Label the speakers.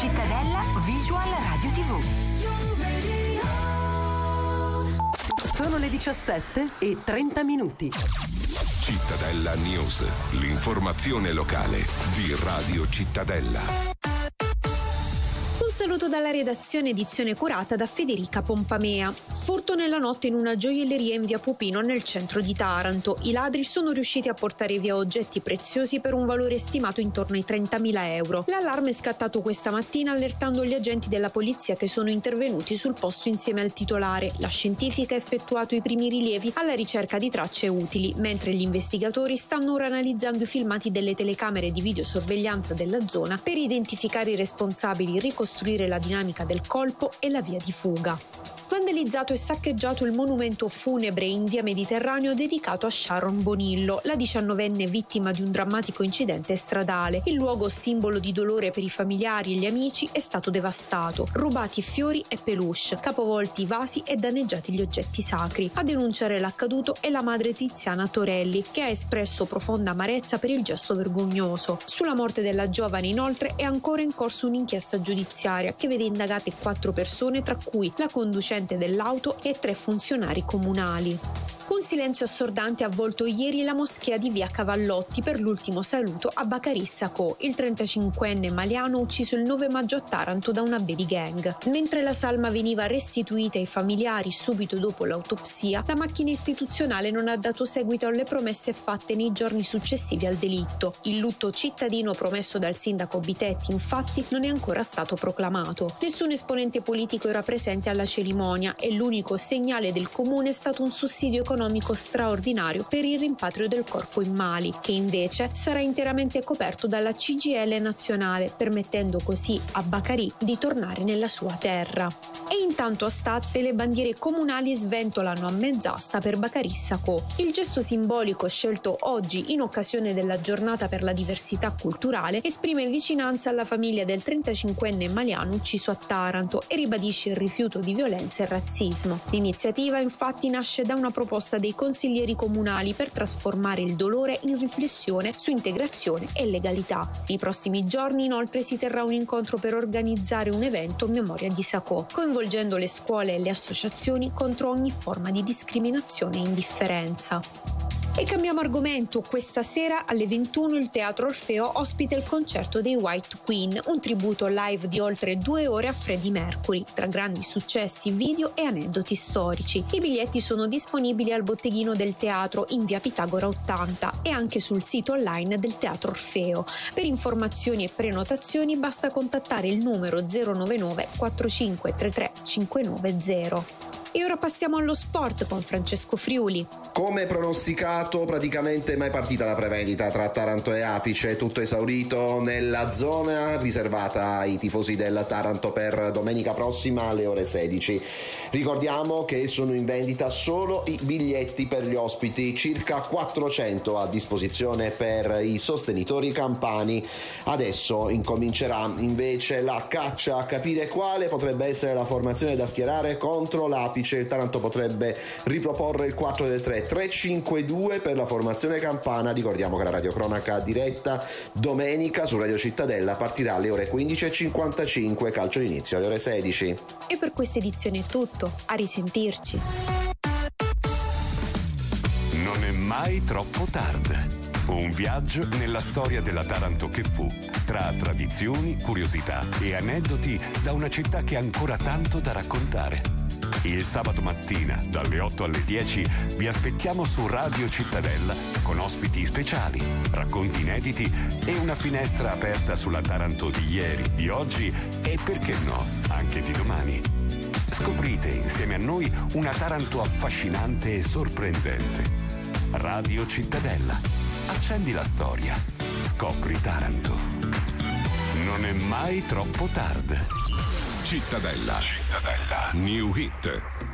Speaker 1: Cittadella Visual Radio TV. Sono le 17:30.
Speaker 2: Cittadella News, l'informazione locale di Radio Cittadella.
Speaker 3: Un saluto dalla redazione, edizione curata da Federica Pompamea. Furto nella notte in una gioielleria in via Pupino nel centro di Taranto. I ladri sono riusciti a portare via oggetti preziosi per un valore stimato intorno ai 30.000 euro. L'allarme è scattato questa mattina allertando gli agenti della polizia che sono intervenuti sul posto insieme al titolare. La scientifica ha effettuato i primi rilievi alla ricerca di tracce utili, mentre gli investigatori stanno ora analizzando i filmati delle telecamere di videosorveglianza della zona per identificare i responsabili, ricostruire la dinamica del colpo e la via di fuga. Vandalizzato e saccheggiato il monumento funebre in via Mediterraneo dedicato a Sharon Bonillo, la 19enne vittima di un drammatico incidente stradale. Il luogo, simbolo di dolore per i familiari e gli amici, è stato devastato. Rubati fiori e peluche, capovolti i vasi e danneggiati gli oggetti sacri. A denunciare l'accaduto è la madre Tiziana Torelli, che ha espresso profonda amarezza per il gesto vergognoso. Sulla morte della giovane, inoltre, è ancora in corso un'inchiesta giudiziaria che vede indagate 4 persone, tra cui la conducente dell'auto e 3 funzionari comunali. Un silenzio assordante ha avvolto ieri la moschea di via Cavallotti per l'ultimo saluto a Bacari Sacco, il 35enne maliano ucciso il 9 maggio a Taranto da una baby gang. Mentre la salma veniva restituita ai familiari subito dopo l'autopsia, la macchina istituzionale non ha dato seguito alle promesse fatte nei giorni successivi al delitto. Il lutto cittadino promesso dal sindaco Bitetti, infatti, non è ancora stato proclamato. Nessun esponente politico era presente alla cerimonia e l'unico segnale del comune è stato un sussidio economico straordinario per il rimpatrio del corpo in Mali, che invece sarà interamente coperto dalla CGIL nazionale, permettendo così a Bacari di tornare nella sua terra. E intanto a Statte le bandiere comunali sventolano a mezz'asta per Bacari Sacco. Il gesto simbolico scelto oggi in occasione della giornata per la diversità culturale esprime vicinanza alla famiglia del 35enne maliano ucciso a Taranto e ribadisce il rifiuto di violenza e razzismo. L'iniziativa infatti nasce da una proposta dei consiglieri comunali per trasformare il dolore in riflessione su integrazione e legalità. Nei prossimi giorni inoltre si terrà un incontro per organizzare un evento in memoria di Sacco, coinvolgendo le scuole e le associazioni contro ogni forma di discriminazione e indifferenza. E cambiamo argomento. Questa sera alle 21 il Teatro Orfeo ospita il concerto dei White Queen, un tributo live di oltre 2 ore a Freddie Mercury, tra grandi successi video e aneddoti storici. I biglietti sono disponibili al botteghino del teatro in via Pitagora 80 e anche sul sito online del Teatro Orfeo. Per informazioni e prenotazioni basta contattare il numero 099 4533 590. E ora passiamo allo sport con Francesco Friuli.
Speaker 4: Come pronosticato, praticamente mai partita la prevendita tra Taranto e Apice, tutto esaurito nella zona riservata ai tifosi del Taranto per domenica prossima alle ore 16. Ricordiamo che sono in vendita solo i biglietti per gli ospiti, circa 400 a disposizione per i sostenitori campani. Adesso incomincerà invece la caccia a capire quale potrebbe essere la formazione da schierare contro l'Apice. Il Taranto potrebbe riproporre il 4-3-3-5-2 per la formazione campana. Ricordiamo che la radiocronaca diretta domenica su Radio Cittadella partirà alle ore 15:55, calcio d'inizio alle ore 16.
Speaker 3: E per questa edizione è tutto, a risentirci.
Speaker 2: Non è mai troppo tardi. Un viaggio nella storia della Taranto che fu, tra tradizioni, curiosità e aneddoti da una città che ha ancora tanto da raccontare. Il sabato mattina, dalle 8 alle 10, vi aspettiamo su Radio Cittadella con ospiti speciali, racconti inediti e una finestra aperta sulla Taranto di ieri, di oggi e, perché no, anche di domani. Scoprite insieme a noi una Taranto affascinante e sorprendente. Radio Cittadella. Accendi la storia. Scopri Taranto. Non è mai troppo tardi. Cittadella. New Hit.